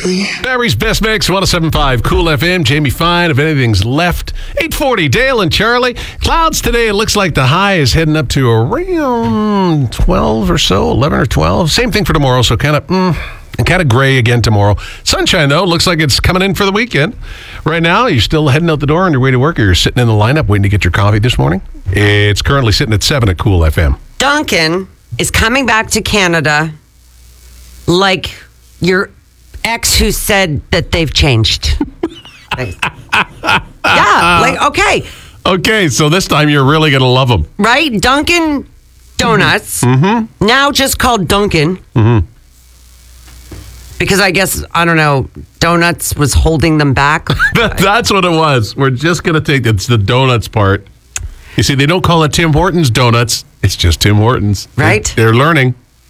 lately? Barry's Best Mix, 107.5 Cool FM. Jamie Fine, if anything's left. 8:40, Dale and Charlie. Clouds today. It looks like the high is heading up to around 12 or so, 11 or 12. Same thing for tomorrow, so kind of gray again tomorrow. Sunshine, though, looks like it's coming in for the weekend. Right now, you're still heading out the door on your way to work, or you're sitting in the lineup waiting to get your coffee this morning. It's currently sitting at 7 at Cool FM. Duncan is coming back to Canada like your ex who said that they've changed. Okay. Okay, so this time you're really going to love them. Right? Dunkin' Donuts, now just called Dunkin'. Because I guess, I don't know, Donuts was holding them back. That's what it was. We're just going to take it's the donuts part. You see, they don't call it Tim Hortons Donuts. It's just Tim Hortons. Right. They're learning.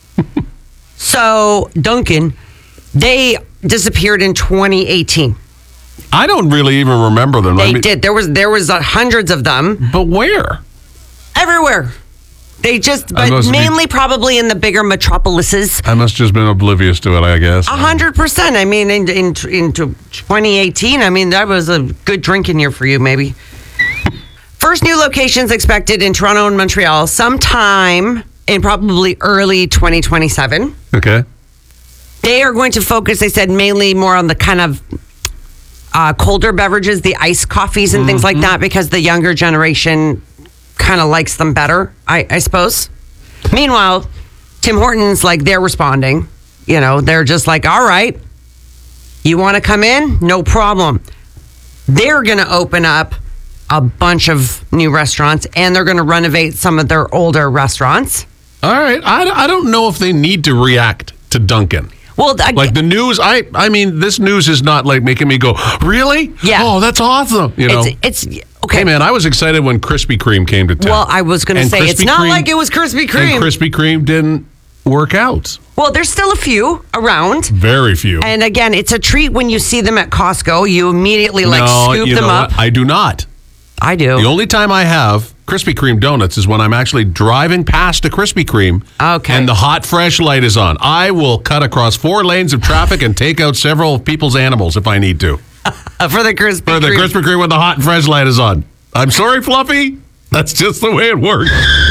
So, Dunkin', they disappeared in 2018. I don't really even remember them. They did. There was hundreds of them. But where? Everywhere. They just, but mainly probably in the bigger metropolises. I must just been oblivious to it, I guess. 100%. I mean, into 2018, I mean, that was a good drinking year for you, maybe. First new locations expected in Toronto and Montreal sometime in probably early 2027. Okay. They are going to focus, they said, mainly more on the kind of colder beverages, the iced coffees and things like that, because the younger generation kind of likes them better, I suppose. Meanwhile, Tim Hortons, like, they're responding. You know, they're just like, all right, you want to come in? No problem. They're going to open up a bunch of new restaurants, and they're going to renovate some of their older restaurants. All right. I don't know if they need to react to Dunkin'. Well, like the news, I mean, this news is not like making me go, really? Yeah. Oh, that's awesome. You know, it's okay. Hey, man, I was excited when Krispy Kreme came to town. Well, I was going to say, it's not like it was Krispy Kreme. And Krispy Kreme didn't work out. Well, there's still a few around. Very few. And again, it's a treat when you see them at Costco. You immediately scoop them up. What? I do not. I do. The only time I have Krispy Kreme donuts is when I'm actually driving past a Krispy Kreme and the hot, fresh light is on. I will cut across 4 lanes of traffic and take out several people's animals if I need to. For the Krispy Kreme. For the Krispy Kreme when the hot and fresh light is on. I'm sorry, Fluffy. That's just the way it works.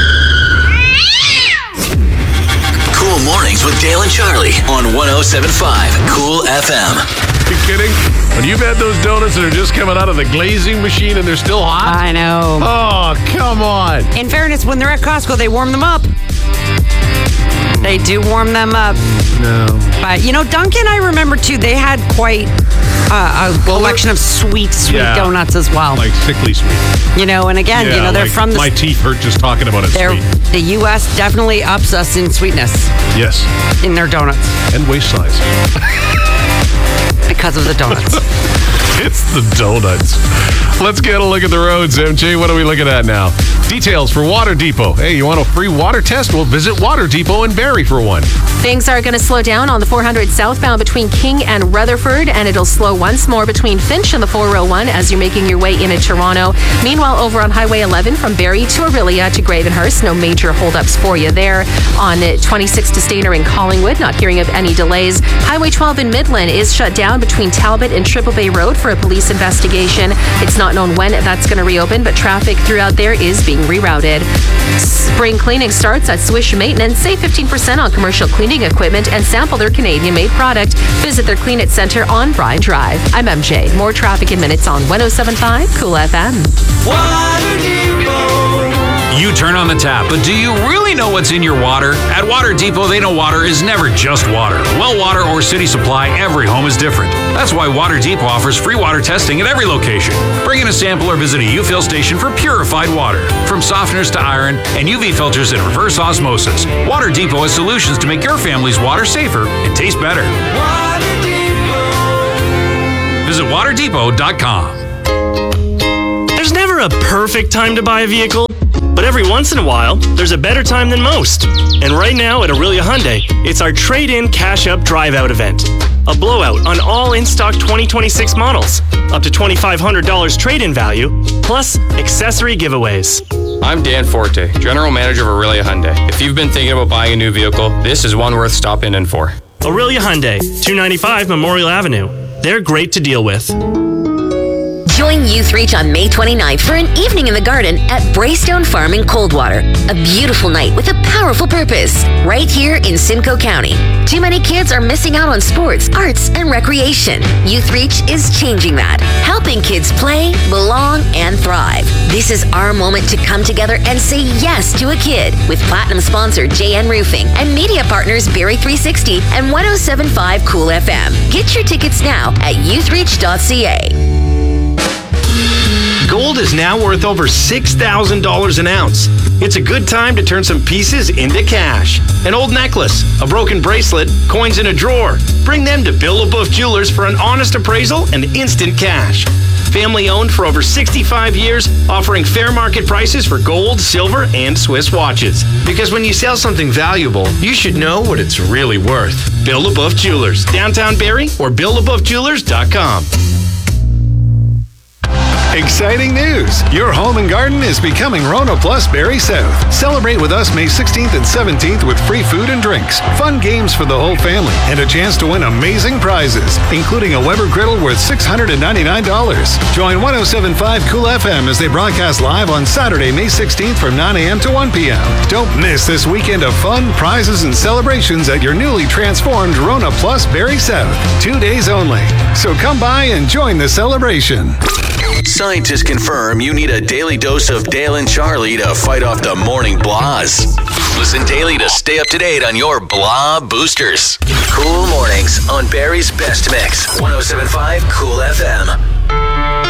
Cool Mornings with Dale and Charlie on 107.5 Cool FM. Are you kidding? When you've had those donuts that are just coming out of the glazing machine and they're still hot? I know. Oh, come on. In fairness, when they're at Costco, they warm them up. They do warm them up. No. But, you know, Dunkin', I remember, too, they had quite a collection of sweet donuts as well. Like sickly sweet. You know, and again, you know, they're from the... My teeth hurt just talking about it sweet. The U.S. definitely ups us in sweetness. Yes. In their donuts. And waist size. Because of the donuts. It's the donuts. Let's get a look at the roads, MJ. What are we looking at now? Details for Water Depot. Hey, you want a free water test? Well, visit Water Depot in Barrie for one. Things are going to slow down on the 400 southbound between King and Rutherford, and it'll slow once more between Finch and the 401 as you're making your way into Toronto. Meanwhile, over on Highway 11 from Barrie to Orillia to Gravenhurst, no major holdups for you there. On 26 to Stainer in Collingwood, not hearing of any delays. Highway 12 in Midland is shut down between Talbot and Triple Bay Road for a police investigation. It's not known when that's going to reopen, but traffic throughout there is being rerouted. Spring cleaning starts at Swish Maintenance. Save 15% on commercial cleaning equipment and sample their Canadian-made product. Visit their Clean It Center on Bryan Drive. I'm MJ. More traffic in minutes on 107.5 Cool FM. Water Depot. You turn on the tap, but do you really know what's in your water? At Water Depot, they know water is never just water. Well water or city supply, every home is different. That's why Water Depot offers free water testing at every location. Bring in a sample or visit a U-Fill station for purified water. From softeners to iron and UV filters and reverse osmosis, Water Depot has solutions to make your family's water safer and taste better. Water Depot. Visit waterdepot.com. There's never a perfect time to buy a vehicle, but every once in a while, there's a better time than most. And right now at Orillia Hyundai, it's our Trade-In Cash-Up Drive-Out event. A blowout on all in-stock 2026 models. Up to $2,500 trade-in value, plus accessory giveaways. I'm Dan Forte, General Manager of Orillia Hyundai. If you've been thinking about buying a new vehicle, this is one worth stopping in for. Aurelia Hyundai, 295 Memorial Avenue. They're great to deal with. Join Youth Reach on May 29th for an evening in the garden at Braystone Farm in Coldwater. A beautiful night with a powerful purpose, right here in Simcoe County. Too many kids are missing out on sports, arts, and recreation. Youth Reach is changing that, helping kids play, belong, and thrive. This is our moment to come together and say yes to a kid with platinum sponsor JN Roofing and media partners Barry 360 and 107.5 Cool FM. Get your tickets now at youthreach.ca. Gold is now worth over $6,000 an ounce. It's a good time to turn some pieces into cash. An old necklace, a broken bracelet, coins in a drawer. Bring them to Bill LaBeouf Jewelers for an honest appraisal and instant cash. Family owned for over 65 years, offering fair market prices for gold, silver, and Swiss watches. Because when you sell something valuable, you should know what it's really worth. Bill LaBeouf Jewelers, downtown Barrie, or BillLaBeoufJewelers.com. Exciting news! Your home and garden is becoming Rona Plus Barrie South. Celebrate with us May 16th and 17th with free food and drinks, fun games for the whole family, and a chance to win amazing prizes, including a Weber griddle worth $699. Join 107.5 Cool FM as they broadcast live on Saturday, May 16th from 9 a.m. to 1 p.m. Don't miss this weekend of fun, prizes, and celebrations at your newly transformed Rona Plus Barrie South. 2 days only. So come by and join the celebration. Scientists confirm you need a daily dose of Dale and Charlie to fight off the morning blahs. Listen daily to stay up to date on your blah boosters. Cool mornings on Barrie's Best Mix, 107.5 Cool FM.